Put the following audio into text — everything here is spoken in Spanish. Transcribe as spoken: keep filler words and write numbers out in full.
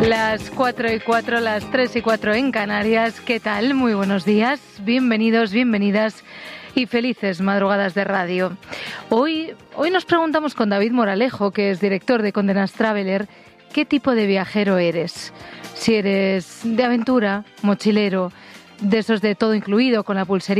Las cuatro y cuatro, las tres y cuatro en Canarias. ¿Qué tal? Muy buenos días. Bienvenidos, bienvenidas y felices madrugadas de radio. Hoy, hoy nos preguntamos con David Moralejo, que es director de Condé Nast Traveler, ¿qué tipo de viajero eres? Si eres de aventura, mochilero, de esos de todo incluido con la pulserita